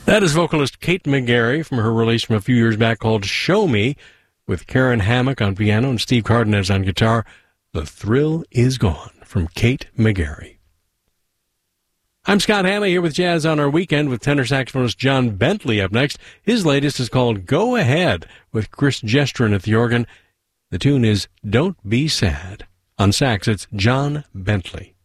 That is vocalist Kate McGarry from her release from a few years back called Show Me, with Karen Hammock on piano and Steve Cardenas on guitar. The Thrill Is Gone from Kate McGarry. I'm Scott Hama here with Jazz on Our Weekend with tenor saxophonist John Bentley up next. His latest is called Go Ahead with Chris Gestrin at the organ. The tune is Don't Be Sad. On sax, it's John Bentley.